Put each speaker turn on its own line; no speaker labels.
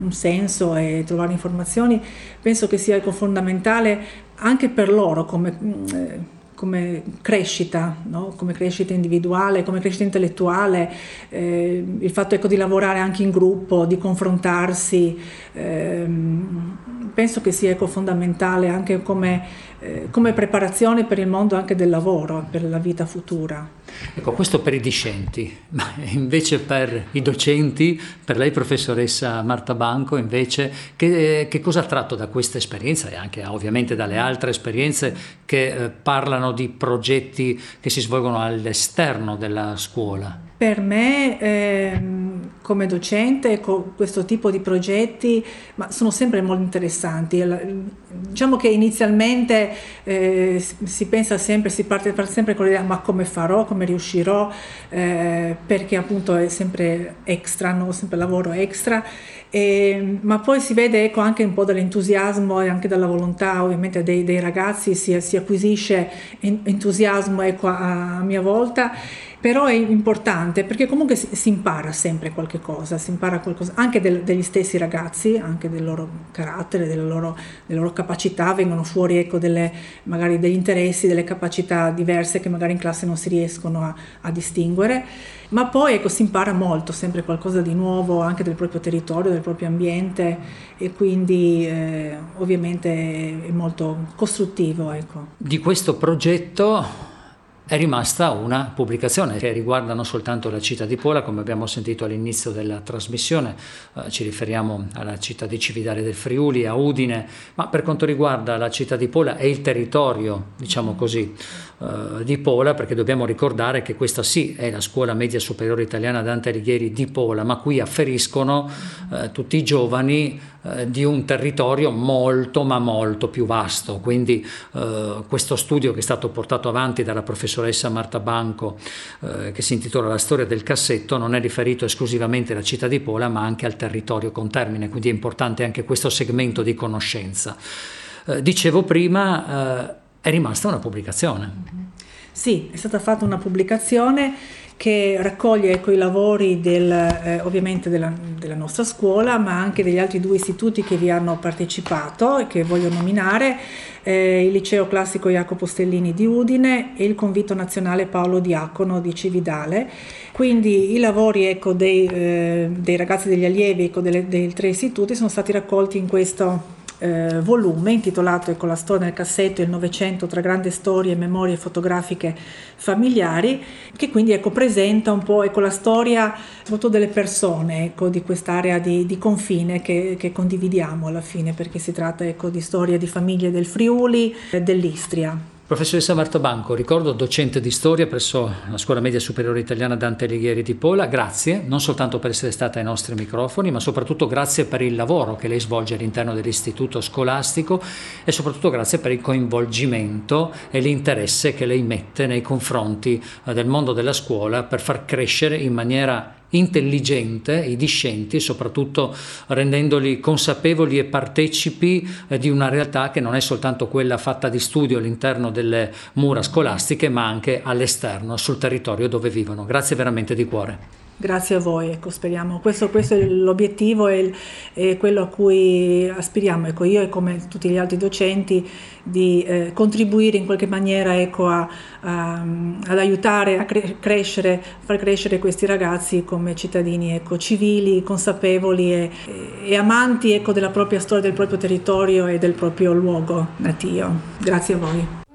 un senso e trovare informazioni, penso che sia fondamentale anche per loro come crescita, no? Come crescita individuale, come crescita intellettuale, il fatto di lavorare anche in gruppo, di confrontarsi, penso che sia fondamentale anche come preparazione per il mondo anche del lavoro, per la vita futura.
Ecco, questo per i discenti, ma invece per i docenti, per lei professoressa Marta Banco, invece, che cosa ha tratto da questa esperienza e anche ovviamente dalle altre esperienze che parlano di progetti che si svolgono all'esterno della scuola?
Per me, come docente, questo tipo di progetti sono sempre molto interessanti. Diciamo che inizialmente si pensa sempre, si parte sempre con l'idea ma come farò, come riuscirò, perché appunto è sempre extra, no? Sempre lavoro extra. Ma poi si vede anche un po' dall'entusiasmo e anche dalla volontà ovviamente dei ragazzi, si acquisisce entusiasmo a mia volta. Però è importante perché comunque si impara sempre qualche cosa, si impara qualcosa anche degli stessi ragazzi, anche del loro carattere, delle loro capacità, vengono fuori magari degli interessi, delle capacità diverse che magari in classe non si riescono a distinguere, ma poi si impara molto, sempre qualcosa di nuovo anche del proprio territorio, del proprio ambiente e quindi ovviamente è molto costruttivo.
Di questo progetto è rimasta una pubblicazione che riguarda non soltanto la città di Pola, come abbiamo sentito all'inizio della trasmissione, ci riferiamo alla città di Cividale del Friuli, a Udine, ma per quanto riguarda la città di Pola e il territorio, diciamo così, di Pola, perché dobbiamo ricordare che questa sì è la scuola media superiore italiana Dante Alighieri di Pola, ma qui afferiscono tutti i giovani di un territorio molto ma molto più vasto, quindi questo studio che è stato portato avanti dalla professoressa Marta Banco che si intitola La storia del cassetto non è riferito esclusivamente alla città di Pola ma anche al territorio contermine, quindi è importante anche questo segmento di conoscenza. Dicevo prima è rimasta una pubblicazione.
Sì, è stata fatta una pubblicazione che raccoglie i lavori ovviamente della nostra scuola, ma anche degli altri 2 istituti che vi hanno partecipato e che voglio nominare, il Liceo Classico Jacopo Stellini di Udine e il Convitto Nazionale Paolo Diacono di Cividale. Quindi i lavori dei ragazzi, degli allievi dei 3 istituti sono stati raccolti in questo volume intitolato La storia nel cassetto e il Novecento tra grandi storie e memorie fotografiche familiari, che quindi presenta un po' la storia soprattutto delle persone di quest'area di confine che condividiamo alla fine, perché si tratta di storie di famiglie del Friuli e dell'Istria.
Professoressa Marta Banco, ricordo docente di storia presso la Scuola Media Superiore Italiana Dante Alighieri di Pola, grazie non soltanto per essere stata ai nostri microfoni, ma soprattutto grazie per il lavoro che lei svolge all'interno dell'istituto scolastico e soprattutto grazie per il coinvolgimento e l'interesse che lei mette nei confronti del mondo della scuola per far crescere in maniera intelligente i discenti, soprattutto rendendoli consapevoli e partecipi di una realtà che non è soltanto quella fatta di studio all'interno delle mura scolastiche, ma anche all'esterno, sul territorio dove vivono. Grazie veramente di cuore.
Grazie a voi, speriamo. Questo è l'obiettivo e quello a cui aspiriamo, io e come tutti gli altri docenti, di contribuire in qualche maniera ad aiutare a far crescere questi ragazzi come cittadini civili, consapevoli e amanti della propria storia, del proprio territorio e del proprio luogo natio. Grazie a voi.